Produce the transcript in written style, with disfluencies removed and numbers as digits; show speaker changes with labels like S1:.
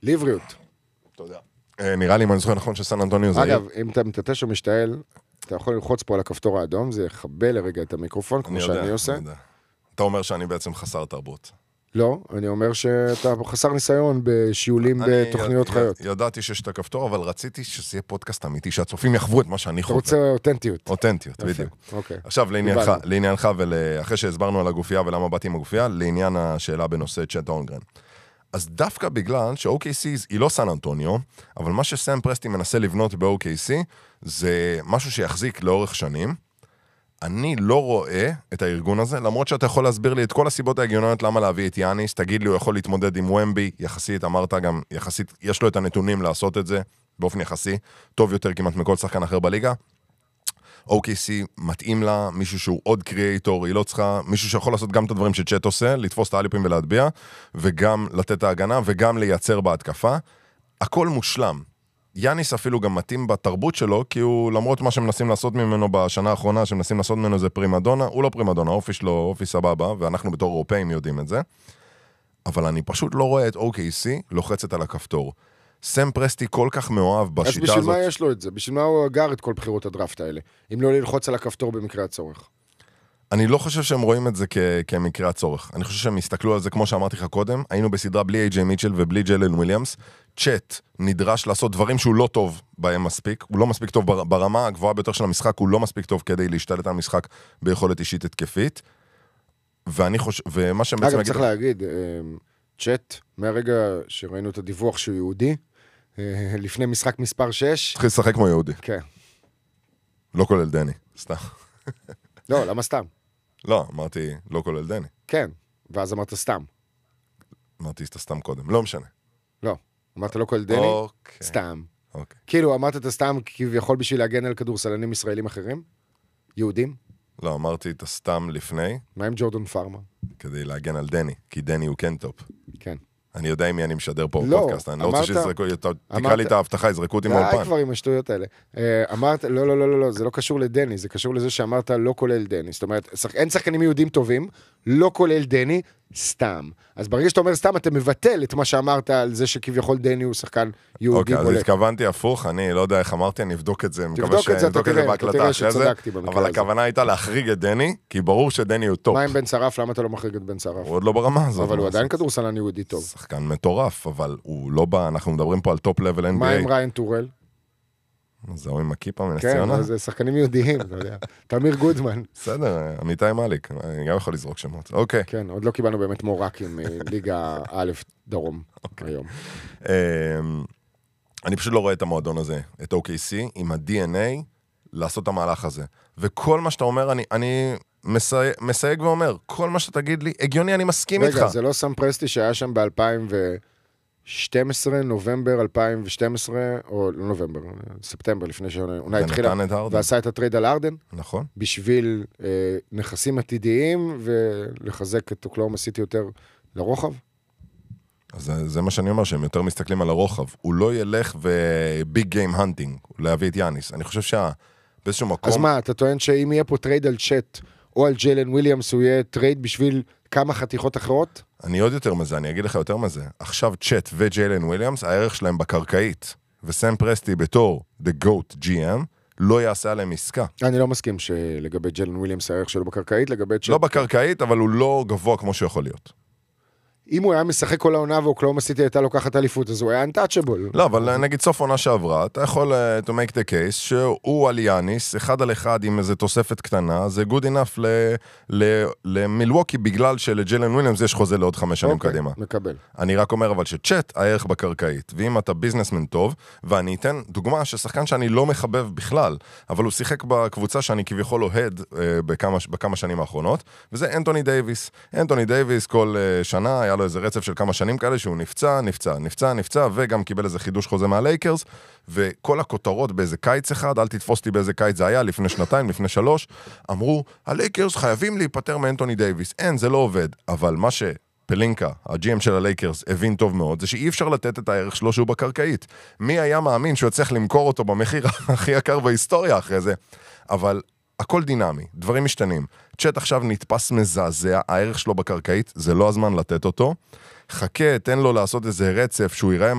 S1: לבריאות.
S2: תודה. נראה לי, אם אני זוכר נכון שסן אנטוניו זה...
S1: אגב, אם אתה מתעטש או משתעל, אתה יכול ללחוץ פה על הכפתור האדום, זה יכבה לרגע את המיקרופון, כמו שאני עושה.
S2: אתה אומר שאני בעצם חסר תרבות.
S1: לא, אני אומר שאתה חסר ניסיון בשיעולים בתוכניות חיות.
S2: ידעתי שיש את הכפתור, אבל רציתי שזה יהיה פודקאסט אמיתי, שהצופים יחוו את מה שאני חווה.
S1: אתה רוצה אותנטיות.
S2: אותנטיות, בדיוק.
S1: אוקיי.
S2: עכשיו, לעניינך, ואחרי שהסברנו על הגופייה ולמה באתי עם הגופייה, לעניין השאלה בנושא צ'אט הולמגרן. אז דווקא בגלל ש-OKC היא לא סן אנטוניו, אבל מה שסם פרסטי מנסה לבנות ב-OKC, זה משהו שיחזיק לאורך שנים. אני לא רואה את הארגון הזה, למרות שאתה יכול להסביר לי את כל הסיבות ההגיוניות למה להביא את יאניס, תגיד לי, הוא יכול להתמודד עם ומבי, יחסית, אמרת גם, יחסית, יש לו את הנתונים לעשות את זה, באופן יחסי, טוב יותר כמעט מכל שחקן אחר בליגה. OKC מתאים לה, מישהו שהוא עוד קריאייטור, היא לא צריכה, מישהו שיכול לעשות גם את הדברים שצ'אט עושה, לתפוס את האליפים ולהטביע, וגם לתת את ההגנה, וגם לייצר בהתקפה. הכל מושלם. יאניס אפילו גם מתאים בתרבות שלו, כי הוא, למרות מה שמנסים לעשות ממנו בשנה האחרונה, שמנסים לעשות ממנו זה פרימדונה, הוא לא פרימדונה, אופי שלו, אופי סבבה, ואנחנו בתור אירופאים יודעים את זה. אבל אני פשוט לא רואה את OKC לוחצת על הכפתור. סם פרסטי כל כך מאוהב בשיטה הזאת.
S1: אז בשביל מה יש לו את זה? בשביל מה הוא אגר את כל בחירות הדראפט האלה? אם לא ללחוץ על הכפתור במקרה הצורך.
S2: אני לא חושב שהם רואים את זה כמקרה הצורך. אני חושב שהם הסתכלו על זה, כמו שאמרתי לך קודם, היינו בסדרה בלי איי-ג'יי מיטשל ובלי ג'יילן וויליאמס. צ'אט נדרש לעשות דברים שהוא לא טוב בהם מספיק, הוא לא מספיק טוב ברמה הגבוהה ביותר של המשחק, הוא לא מספיק טוב כדי להשתלט על המשחק ביכולת אישית התקפית. ואני חושב, ומה שהם בעצם...
S1: אגב, צריך להגיד, צ'אט, מהרגע שראינו את הדיווח שהוא יהודי, לפני משחק מספר 6...
S2: צריך לשחק כמו יהודי.
S1: כן.
S2: לא כולל דני, סתם.
S1: לא, למה סתם?
S2: לא, אמרתי לא כולל דני.
S1: כן, ואז אמרת סתם.
S2: אמרתי את הסתם קודם, לא משנה.
S1: לא, אמרת לא כולל דני, סתם. כאילו, אמרת את הסתם כביכול בשביל להגן על כדורסלנים ישראלים אחרים? יהודים?
S2: לא, אמרתי את הסתם לפני.
S1: מה עם ג'ורדן פארמה?
S2: כדי להגן על דני, כי דני הוא כן טופ.
S1: כן.
S2: אני יודע עם מי אני משדר פה פודקאסט, אני לא רוצה שיזרקו, תקרא לי את ההבטחה, יזרקו אותי מהאולפן.
S1: די כבר עם השטויות האלה. אמרת, לא, זה לא קשור לדני, זה קשור לזה שאמרת לא כולל דני. זאת אומרת, אין שחקנים יהודים טובים, לא כולל דני, סתם. אז ברגע שאתה אומר סתם, אתה מבטל את מה שאמרת על זה שכביכול דני הוא שחקן יהודי בולט.
S2: אוקיי, אז התכוונתי הפוך, אני לא יודע איך אמרתי, אני אבדוק את זה,
S1: תבדוק את זה, אתה תראה שצדקתי במקרה הזה.
S2: אבל הכוונה הייתה להחריג את דני, כי ברור שדני הוא טופ.
S1: מה עם בן שרף? למה אתה לא מחריג את בן שרף?
S2: הוא עוד לא ברמה הזאת.
S1: אבל הוא עדיין כדורסלן יהודי טוב.
S2: שחקן מטורף, אבל הוא לא בא, אנחנו מדברים פה על טופ לבל NBA.
S1: מה עם ריין טורל?
S2: זהו עם הקיפה מנס ציונה?
S1: כן, זה שחקנים יהודיים, אתה יודע. תמיר גודמן.
S2: בסדר, עמיתי מאליק, אני גם יכול לזרוק שמות. אוקיי.
S1: כן, עוד לא קיבלנו באמת מורקים מליגה א' דרום היום.
S2: אני פשוט לא רואה את המועדון הזה, את OKC, עם ה-DNA, לעשות את המהלך הזה. וכל מה שאתה אומר, אני מסייג ואומר, כל מה שאתה תגיד לי, הגיוני, אני מסכים איתך.
S1: רגע, זה לא סם פרסטי שהיה שם ב-2012, נובמבר 2012, או לא נובמבר, ספטמבר, לפני שעונה התחילה, ועשה את הטרייד על ארדן.
S2: נכון.
S1: בשביל נכסים עתידיים, ולחזק את אוקלאומה סיטי יותר לרוחב.
S2: אז זה מה שאני אומר, שהם יותר מסתכלים על הרוחב. הוא לא ילך וביג גיים הנטינג, להביא את יאניס. אני חושב שבאיזשהו מקום...
S1: אז מה, אתה טוען שאם יהיה פה טרייד על צ'אט, או על ג'יילן וויליאמס, הוא יהיה טרייד בשביל כמה חתיכות אחרות?
S2: אני עוד יותר מזה, אני אגיד לך יותר מזה. עכשיו צ'אט וג'יילן וויליאמס, הערך שלהם בקרקעית, וסם פרסטי בתור The GOAT GM, לא יעשה עליהם עסקה.
S1: אני לא מסכים שלגבי ג'יילן וויליאמס, הערך שלו בקרקעית, לגבי צ'אט...
S2: לא בקרקעית, אבל הוא לא גבוה כמו שיכול להיות.
S1: אם הוא היה משחק כל העונה ואוקלאומה סיטי הייתה לוקחת אליפות, אז הוא היה untouchable.
S2: לא, אבל נגיד סוף עונה שעברה, אתה יכול to make the case שהוא על יאניס, אחד על אחד עם איזו תוספת קטנה, זה good enough למילווקי, בגלל שלג'יילן וויליאמס יש חוזה לעוד 5 שנים קדימה.
S1: מקבל.
S2: אני רק אומר אבל שצ'אט הערך בקרקעית, ואם אתה ביזנסמן טוב, ואני אתן דוגמה ששחקן שאני לא מחבב בכלל, אבל הוא שיחק בקבוצה שאני כביכול אוהד בכמה שנים האחרונות, וזה אנטוני דייביס. אנטוני דייביס כל שנה היה לו איזה רצף של כמה שנים כאלה שהוא נפצע, וגם קיבל איזה חידוש חוזה מהלייקרס, וכל הכותרות באיזה קיץ אחד, אל תתפוס אותי באיזה קיץ זה היה, לפני 2, לפני 3, אמרו, הלייקרס חייבים להיפטר מאנטוני דייביס. אין, זה לא עובד. אבל מה שפלינקה, ה-GM של הלייקרס, הבין טוב מאוד, זה שאי אפשר לתת את הערך שלו שהוא בקרקעית. מי היה מאמין שהוא יצליח למכור אותו במחיר הכי יקר בהיסטוריה אחרי זה? אבל הכל דינמי, דברים משתנים. צ'אט עכשיו נתפס מזעזע, הערך שלו בקרקעית, זה לא הזמן לתת אותו. חכה, תן לו לעשות איזה רצף, שהוא ייראה